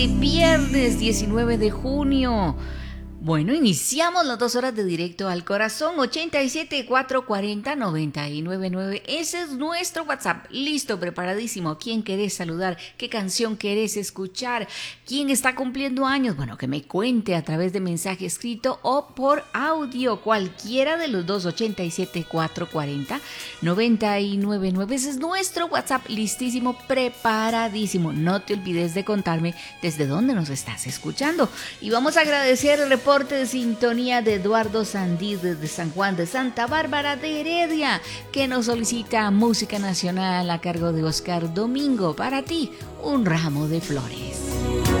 Viernes 19 de junio. Bueno, iniciamos las 2 horas de Directo al Corazón, 87 440 999. Ese es nuestro WhatsApp, listo, preparadísimo. ¿Quién querés saludar? ¿Qué canción querés escuchar? ¿Quién está cumpliendo años? Bueno, que me cuente a través de mensaje escrito o por audio, cualquiera de los dos, 87 440 999. Ese es nuestro WhatsApp, listísimo, preparadísimo. No te olvides de contarme desde dónde nos estás escuchando. Y vamos a agradecer el reporte de sintonía de Eduardo Sandís desde San Juan de Santa Bárbara de Heredia, que nos solicita música nacional a cargo de Oscar Domingo. Para ti, un ramo de flores.